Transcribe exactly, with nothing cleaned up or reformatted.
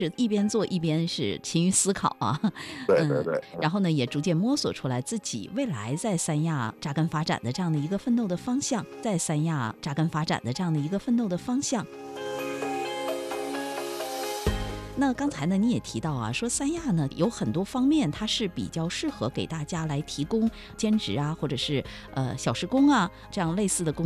是一边做一边是勤于思考啊。嗯， 对对对， 然后呢，也逐渐摸索出来自己未来在三亚扎根发展的这样的一个奋斗的方向，在三亚扎根发展的这样的一个奋斗的方向。那刚才呢，你也提到啊，说三亚呢有很多方面，它是比较适合给大家来提供兼职啊，或者是呃小时工啊这样类似的工